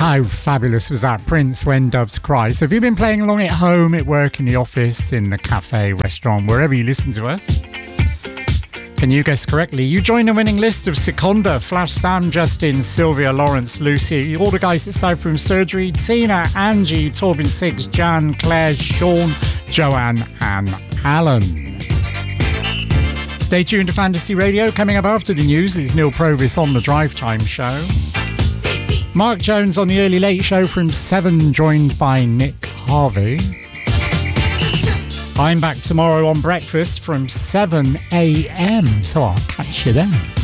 How fabulous was that, Prince, When Doves Cry? So have you been playing along at home, at work, in the office, in the cafe, restaurant, wherever you listen to us? Can you guess correctly? You join the winning list of Seconda, Flash Sam, Justin, Sylvia, Lawrence, Lucy, all the guys at South Room Surgery, Tina, Angie, Torbin Six, Jan, Claire, Sean, Joanne and Alan. Stay tuned to Fantasy Radio. Coming up after the news is Neil Provis on the Drive Time Show. Mark Jones on the Early Late Show from 7, joined by Nick Harvey. I'm back tomorrow on Breakfast from 7 a.m, so I'll catch you then.